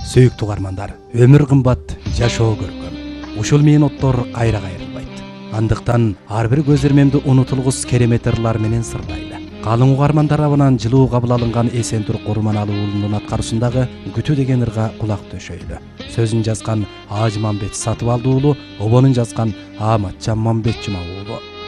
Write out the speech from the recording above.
Сүйүктүү угармандар, өмүр кымбат, жашоо көркөм. Ушул минуттор кайра кайрылбайт. Андыктан ар бир көз ирмемди унутулгус керемет ырлар менен сырлайлы. Калың угармандар абынан жылуу кабыл алынган Эсентүрк Курманалы уулунун аткарышындагы Күтүү деген ырга кулак төшөйлү. Сөзүн жазган Ажмамбет Сатыбалды уулу, обонун жазган Аматжан Мамбетжимов уулу.